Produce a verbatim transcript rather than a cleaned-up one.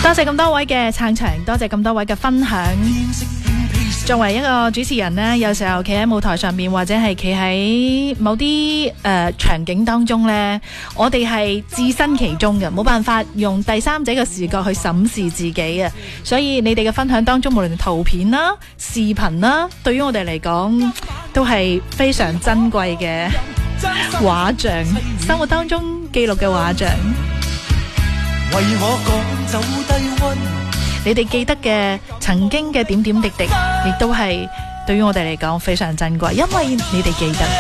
多謝咁多位嘅撐場，多謝咁多位嘅分享。作為一個主持人呢，有時候企喺舞台上面，或者係企喺某啲誒、呃、場景當中呢，我哋係置身其中嘅，冇辦法用第三者嘅視角去審視自己啊。所以你哋嘅分享當中，無論圖片啦、視頻啦，對於我哋嚟講都係非常珍貴嘅畫像，生活當中記錄嘅畫像。為我趕走低溫，你哋記得嘅曾經嘅點點滴滴，亦都係對於我哋嚟講非常珍貴，因為你哋記得。